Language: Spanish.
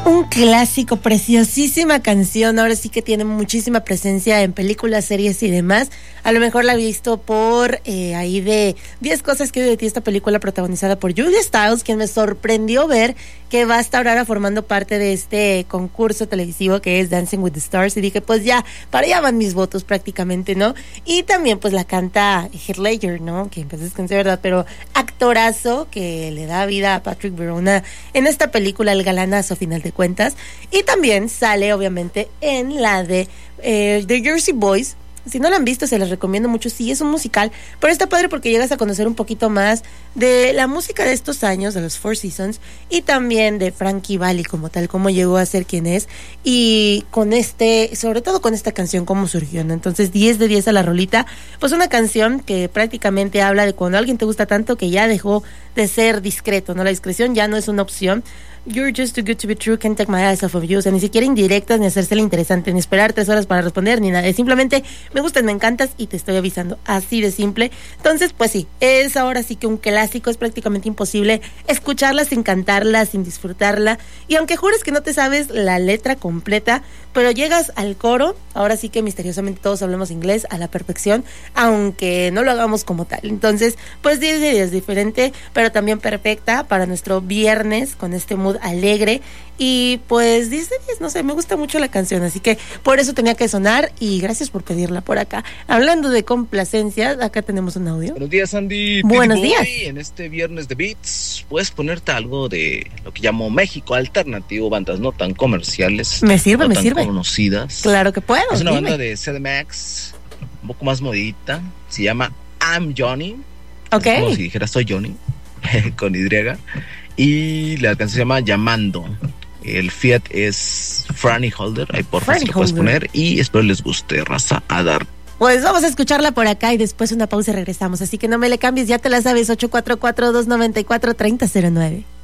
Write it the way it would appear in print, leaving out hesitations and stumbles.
Un clásico, preciosísima canción. Ahora sí que tiene muchísima presencia en películas, series y demás. A lo mejor la he visto por ahí de 10 cosas que odio de ti, esta película protagonizada por Julia Stiles, quien me sorprendió ver que va a estar ahora formando parte de este concurso televisivo que es Dancing with the Stars. Y dije, pues ya, para allá van mis votos prácticamente, ¿no? Y también pues la canta Heath Ledger, ¿no? Que pues es que de verdad, pero actorazo que le da vida a Patrick Verona en esta película, el galanazo final de cuentas. Y también sale obviamente en la de The Jersey Boys. Si no la han visto, se les recomiendo mucho. Sí, es un musical, pero está padre porque llegas a conocer un poquito más de la música de estos años, de los Four Seasons, y también de Frankie Valli como tal, cómo llegó a ser quien es, y con sobre todo con esta canción, cómo surgió, ¿no? Entonces, 10 de 10 a la rolita. Pues una canción que prácticamente habla de cuando alguien te gusta tanto que ya dejó de ser discreto, ¿no? La discreción ya no es una opción. You're just too good to be true, can't take my eyes off of you. O sea, ni siquiera indirectas, ni hacérsela interesante, ni esperar 3 horas para responder, ni nada. Es simplemente, me gustas, me encantas y te estoy avisando. Así de simple. Entonces, pues sí, es ahora sí que un clásico. Es prácticamente imposible escucharla sin cantarla, sin disfrutarla. Y aunque jures que no te sabes la letra completa, pero llegas al coro, ahora sí que misteriosamente todos hablamos inglés a la perfección, aunque no lo hagamos como tal. Entonces, pues 10 de 10, diferente, pero también perfecta para nuestro viernes con este mood alegre. Y pues 10 de 10, no sé, me gusta mucho la canción, así que por eso tenía que sonar y gracias por pedirla por acá. Hablando de complacencias, acá tenemos un audio. Buenos días, Andy. Buenos días. En este viernes de Beats, puedes ponerte algo de lo que llamo México alternativo, bandas no tan comerciales. Me sirve, no me tan sirve. Conocidas. Claro que puedo. Es una dime. banda de CDMX, un poco más modita. Se llama I'm Johnny. Ok. Es como si dijera soy Johnny, con Y. Y la canción se llama Llamando. El Fiat es Franny Holder. Ahí por favor lo puedes poner. Y espero les guste, raza, a dar. Pues vamos a escucharla por acá y después una pausa y regresamos. Así que no me le cambies, ya te la sabes, 844-294-3009.